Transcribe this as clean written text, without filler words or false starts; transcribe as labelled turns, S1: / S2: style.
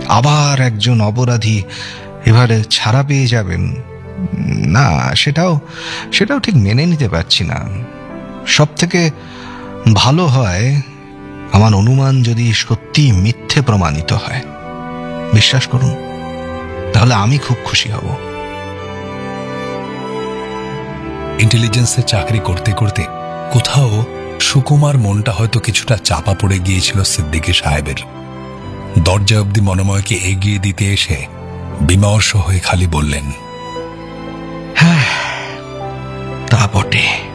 S1: আবার একজন অপরাধী এবারে ছাড়া পেয়ে যাবেন, না সেটাও সেটাও ঠিক মেনে নিতে পারছি না। সব থেকে ভালো হয় আমার অনুমান যদি সত্যি মিথ্যে প্রমাণিত হয়। বিশ্বাস করুন, তাহলে আমি খুব খুশি হব।
S2: ইন্টেলিজেন্সে চাকরি করতে করতে কোথাও সুকুমার মনটা হয়তো কিছুটা চাপা পড়ে গিয়েছিল সিদ্দিকী সাহেবের। দরজা অবধি মনোময়কে এগিয়ে দিতে এসে বিমর্ষ হয়ে খালি বললেন,
S1: হ্যাঁ তা বটে।